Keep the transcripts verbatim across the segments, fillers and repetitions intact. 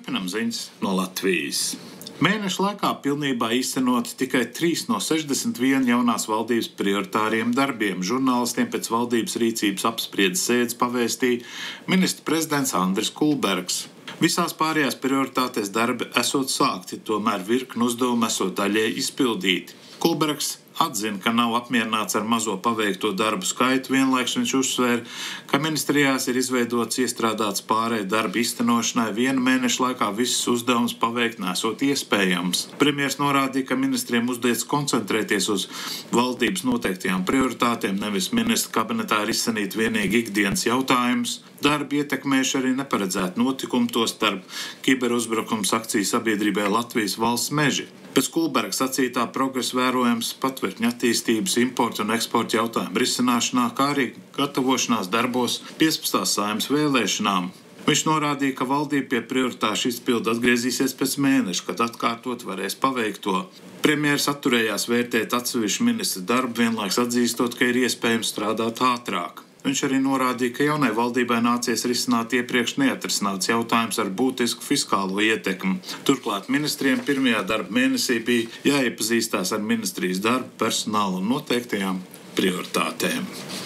Turpinam ziņas no Latvijas. Mēneša laikā pilnībā īstenot tikai trīs no sešdesmit viena jaunās valdības prioritāriem darbiem. Žurnālistiem pēc valdības rīcības apspriedes sēdes pavēstīja ministra prezidents Andris Kulbergs. Visās pārējās prioritātēs darbi esot sākti, tomēr virkni uzdevumu esot daļēji izpildīti. Kulbergs atzina, ka nav apmierināts ar mazo paveikto darbu skaitu, vienlaikus viņš uzsvēra, ka ministrijās ir izveidots iestrādāts pārēj darba iztenošanai, vienu mēnešu laikā visus uzdevumus paveikt nesot iespējams. Premjers norādīja, ka ministriem uzdiets koncentrēties uz valdības noteiktajām prioritātēm, nevis ministra kabinetā risināt vienīgi ikdienas jautājumus. Darbi ietekmējuši arī neparedzētu notikumu, to starp kiberuzbrukums akciju sabiedrībai Latvijas valsts meži. Pēc Kulberga sacītā progresa vērojams patvērtņu attīstības, importa un eksporta jautājumu risināšanā, kā arī gatavošanās darbos piecpadsmitās Saeimas vēlēšanām. Viņš norādīja, ka valdība pie prioritāšu izpildu atgriezīsies pēc mēneša, kad atkārtot varēs paveikto. Premjers atturējās vērtēt atsevišķu ministru darbu, vienlaikus atzīstot, ka ir iespējams strādāt ātrāk. Viņš arī norādīja, ka jaunai valdībai nācies risināt iepriekš neatrisināts jautājums ar būtisku fiskālo ietekmi. Turklāt ministriem pirmajā darba mēnesī bija jāiepazīstās ar ministrijas darbu, personālu un noteiktajām prioritātēm.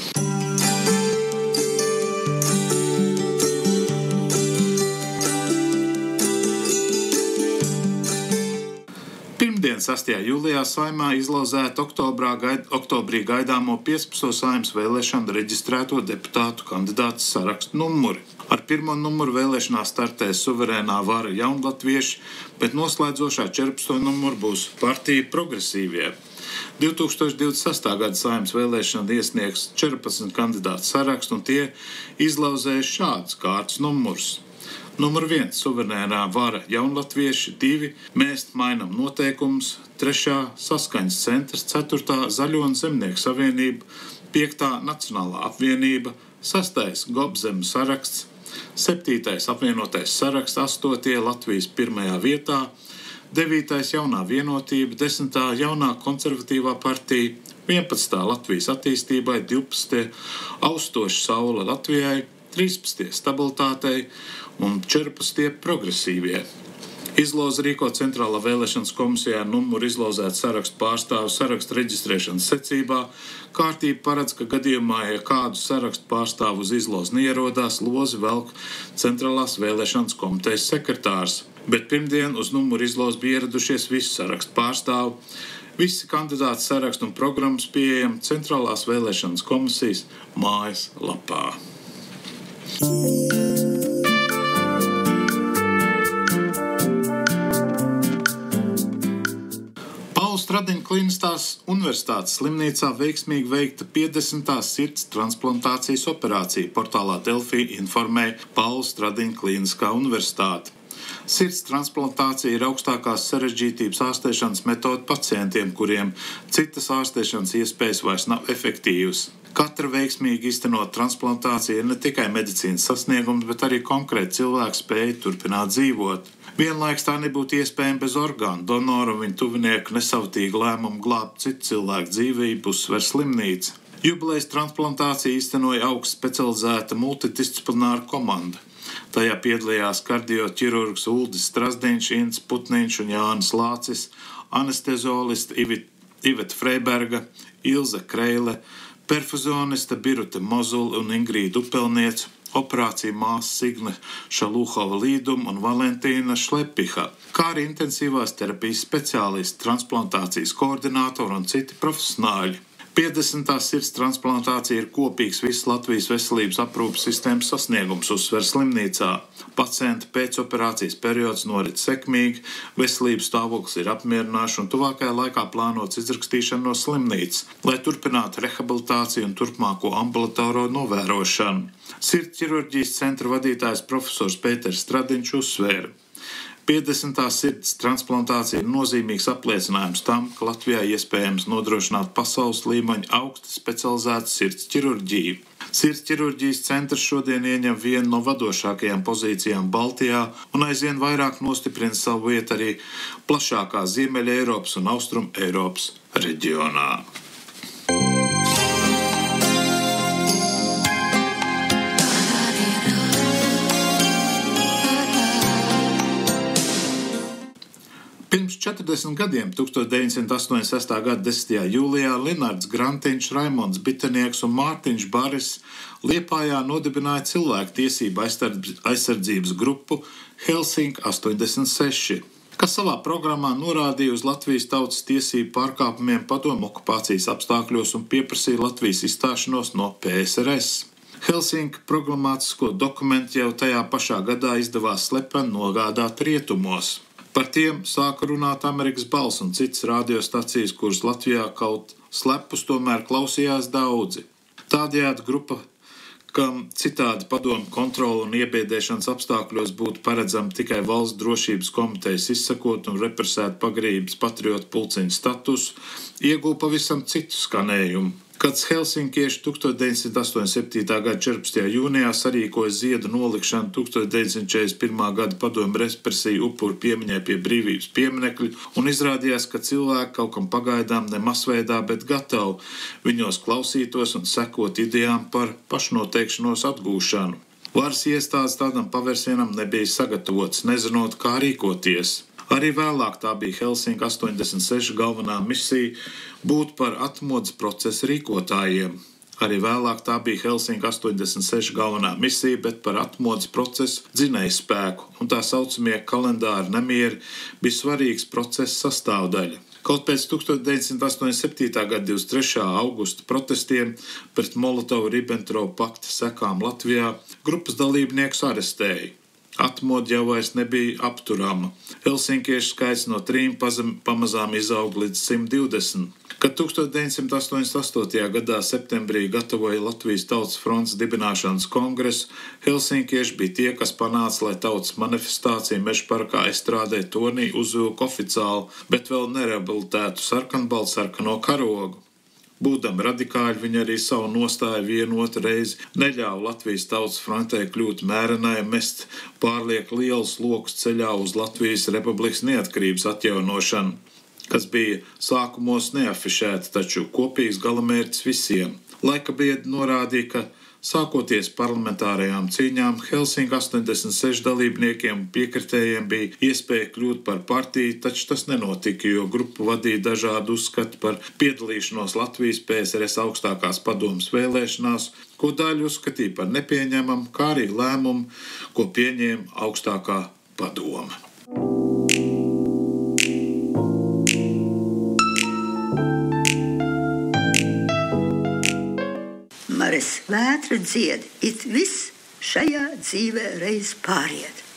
Pirmdien, sastajā jūlijā, Saeimā izlozēta gaid, oktobrī gaidāmo piecpadsmito Saeimas vēlēšanu reģistrēto deputātu kandidātu sarakstu numuri. Ar pirmo numuru vēlēšanā startēs suverēnā vara jaunlatvieši, bet noslēdzošā četrpadsmito numuru būs partija progresīvie. divi tūkstoši divdesmit sestā gada Saeimas vēlēšana iesniegs četrpadsmit kandidātu sarakstu, un tie izlauzēs šādus kārtas numurus. Numur viens – suverēnā vara jaunlatvieši, divi – mēs mainam noteikumus, trešā – saskaņas centrs, ceturtā – Zaļo un Zemnieku savienība, piektā – Nacionālā apvienība, sastais – Gobzemu saraksts, septītais – apvienotais saraksts, astotie – Latvijas pirmajā vietā, devītais – Jaunā vienotība, desmitā – Jaunā konservatīvā partija, vienpadsmitā – Latvijas attīstībai, divpadsmitie – Austoša saule Latvijai, trīspadsmitie – stabilitātei un četrpadsmitie – progresīvie. Izlozi rīko Centrālā vēlēšanas komisijā numuru izlozēt sarakstu pārstāvu sarakstu reģistrēšanas secībā. Kārtība paredz, ka gadījumā, ja kādu sarakstu pārstāvu uz izlozi neierodās, lozi velk Centrālās vēlēšanas komitejas sekretārs. Bet pirmdien uz numuru izlozi bija ieradušies visi sarakstu pārstāvu. Visi kandidāti sarakstu un programmas pieejami Centrālās vēlēšanas komisijas mājas lapā. Stradiņa Kliniskās universitātes slimnīcā veiksmīgi veikta piecdesmitā sirds transplantācijas operācija. Portālā Delfī informēja Paula Stradiņa Kliniskā universitāte. Sirds transplantācija ir augstākās sarežģītības ārstēšanas metode pacientiem, kuriem citas ārstēšanas iespējas vairs nav efektīvas. Katra veiksmīgi iztenot transplantācija ir ne tikai medicīnas sasniegums, bet arī konkrēti cilvēku spēja turpināt dzīvot. Vienlaiks tā nebūtu iespējama bez orgānu donoru un viņu tuvinieku nesavtīgu lēmumu glābt citu cilvēku dzīvību, uzsver slimnīca. Jubilejas transplantācija īstenoja augsts specializēta multidisciplināra komanda. Tajā piedalījās kardioķirurgs Uldis Strasdiņš, Ints Putniņš un Jānis Lācis, anestezioliste Iveta Freiberga, Ilze Kreile, perfuzioniste Birute Mozula un Ingrīda Upelniece, operācija māsa Signe Šalūhova Līduma un Valentīna Šlepiha, kā arī intensīvās terapijas speciālisti, transplantācijas koordinātori un citi profesionāļi. piecdesmitā sirds transplantācija ir kopīgs visas Latvijas veselības aprūpes sistēmas sasniegums, uzsver slimnīcā. Pacienta pēcoperācijas periods norit sekmīgi, veselības stāvoklis ir apmierināšs un tuvākajā laikā plānots izrakstīšana no slimnīcas, lai turpinātu rehabilitāciju un turpmāko ambulatorisko novērošanu. Sirds ķirurģijas centra vadītājs profesors Pēters Stradiņš uzsvēra. piecdesmitā sirds transplantācija ir nozīmīgs apliecinājums tam, ka Latvijā iespējams nodrošināt pasaules līmeņa augsti specializētu sirds ķirurģiju. Sirds ķirurģijas centrs šodien ieņem vienu no vadošākajām pozīcijām Baltijā un aizvien vairāk nostiprina savu vietu arī plašākā Ziemeļa Eiropas un Austrum Eiropas reģionā. Pirms četrdesmit gadiem, tukstovs deviņsimt astoņdesmit sestā gada desmitajā jūlijā, Linards Grantiņš, Raimonds Bitenieks un Mārtiņš Baris Liepājā nodibināja cilvēku tiesību aizsardzības grupu Helsinki astoņdesmit seši, kas savā programmā norādīja uz Latvijas tautas tiesību pārkāpumiem padomu okupācijas apstākļos un pieprasīja Latvijas izstāšanos no P S R S. Helsinki programmātisko dokumentu jau tajā pašā gadā izdevās slepeni nogādāt rietumos. Par tiem sāka runāt Amerikas Balss un citas radiostacijas, kuras Latvijā kaut slepus tomēr klausījās daudzi. Tādējādi grupa, kam citādi padomu kontrola un iebiedēšanas apstākļos būtu paredzama tikai valsts drošības komitejas izsakot un represēt pagrības patriotu pulciņu statusu, ieguva pavisam citu skanējumu. Kad helsinkieši tukstovs deviņsimt astoņdesmit septītā gada četrpadsmitajā jūnijā sarīkoja ziedu nolikšanu tukstovs deviņsimt četrdesmit pirmā gada padomju represiju upuru piemiņai pie brīvības pieminekļa un izrādījās, ka cilvēki kaut kam pagaidām ne masveidā, bet gatavi viņos klausītos un sekot idejām par pašnoteikšanos atgūšanu. Varas iestādes tādam pavērsienam nebija sagatavots, nezinot, kā rīkoties. Arī vēlāk tā bija Helsinki astoņdesmit seši galvenā misija būt par atmodas procesa rīkotājiem. Arī vēlāk tā bija Helsinki astoņdesmit seši galvenā misija, bet par atmodas procesu dzinējspēku, un tā saucamie kalendāri nemieri bija svarīgs procesa sastāvdaļa. Kaut pēc tukstovs deviņsimt astoņdesmit septītā gada divdesmit trešā augusta protestiem pret Molotovu-Ribentropa pakta sekām Latvijā grupas dalībniekus arestēja. Atmoda jau vairs nebija apturama. Helsinkiešu skaits no trim pamazām izauga līdz simt divdesmit. Kad tukstovs deviņsimt astoņdesmit astotajā gadā septembrī gatavoja Latvijas Tautas frontes dibināšanas kongresu, helsinkieši bija tie, kas panāca, lai tautas manifestācija Mežaparkā Estrādē tornī uzvilka oficiāli, bet vēl nerehabilitētu sarkanbaltsarkano karogu. Būdami radikāļi, viņi arī savu nostāju vienu otru reizi neļāva Latvijas Tautas frontē kļūt mērenai un mest pārlieku lielus lokus ceļā uz Latvijas Republikas neatkarības atjaunošanu, kas bija sākumos neafišēta, taču kopīgs galamērķis visiem. Laika biedri norādīja, ka sākoties parlamentārajām cīņām, Helsinki astoņdesmit seši dalībniekiem un piekritējiem bija iespēja kļūt par partiju, taču tas nenotika, jo grupu vadīja dažādi uzskati par piedalīšanos Latvijas P S R S augstākās padomes vēlēšanās, ko daļu uzskatīja par nepieņemamu, kā arī lēmumu, ko pieņēma augstākā padome. Mares vētra dzied, it viss šajā dzīvē reiz pāriet.